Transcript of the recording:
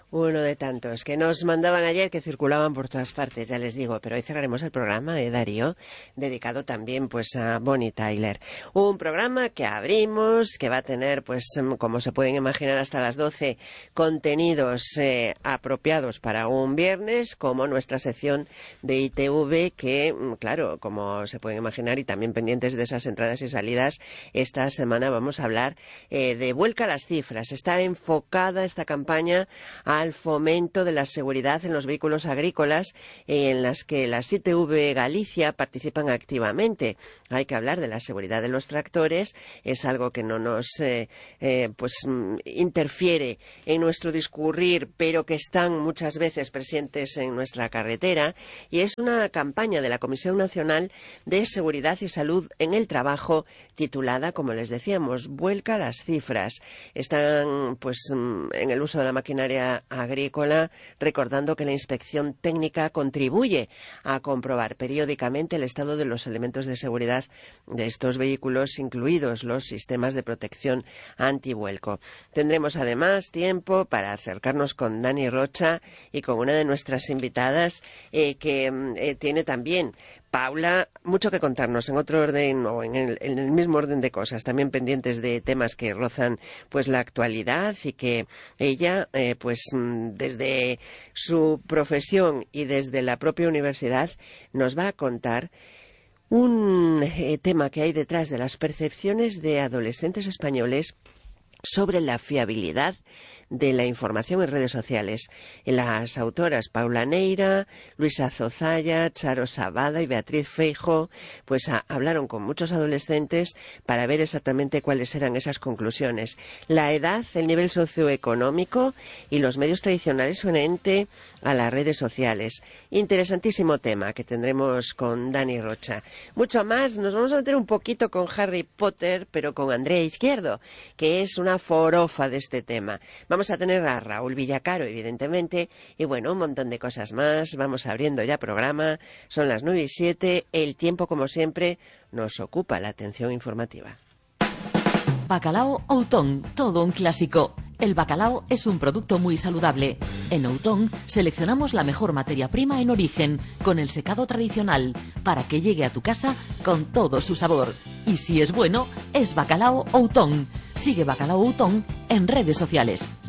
Uno de tantos que nos mandaban ayer, que circulaban por todas partes, ya les digo, pero hoy cerraremos el programa de Darío, dedicado también pues a Bonnie Tyler. Un programa que abrimos, que va a tener, pues como se pueden imaginar, hasta las 12 contenidos apropiados para un viernes, como nuestra sección de ITV, que, claro, como se pueden imaginar, y también pendientes de esas entradas y salidas, esta semana vamos a hablar de Vuelca a las Cifras. Está enfocada esta campaña al fomento de la seguridad en los vehículos agrícolas, en las que las ITV Galicia participan activamente. Hay que hablar de la seguridad de los tractores, es algo que no nos interfiere en nuestro discurrir, pero que están muchas veces presentes en nuestra carretera, y es una campaña de la Comisión Nacional de Seguridad y Salud en el Trabajo, titulada, como les decíamos, Vuelca a las Cifras. Están pues en el uso de la maquinaria agrícola, recordando que la inspección técnica contribuye a comprobar periódicamente el estado de los elementos de seguridad de estos vehículos, incluidos los sistemas de protección antivuelco. Tendremos además tiempo para acercarnos con Dani Rocha y con una de nuestras invitadas que tiene también, Paula, mucho que contarnos en otro orden o en el mismo orden de cosas, también pendientes de temas que rozan pues la actualidad, y que ella desde su profesión y desde la propia universidad nos va a contar un tema que hay detrás de las percepciones de adolescentes españoles sobre la fiabilidad de la información en redes sociales. Las autoras Paula Neira, Luisa Zozaya, Charo Sabada y Beatriz Feijo pues hablaron con muchos adolescentes para ver exactamente cuáles eran esas conclusiones. La edad, el nivel socioeconómico y los medios tradicionales frente a las redes sociales. Interesantísimo tema que tendremos con Dani Rocha. Mucho más, nos vamos a meter un poquito con Harry Potter, pero con Andrea Izquierdo, que es una forofa de este tema. Vamos a tener a Raúl Villacaro, evidentemente, y bueno, un montón de cosas más. Vamos abriendo ya programa, son las 9:07, el tiempo, como siempre, nos ocupa la atención informativa. Bacalao Outón, todo un clásico. El bacalao es un producto muy saludable. En Outón seleccionamos la mejor materia prima en origen, con el secado tradicional, para que llegue a tu casa con todo su sabor. Y si es bueno, es Bacalao Outón. Sigue Bacalao Outón en redes sociales.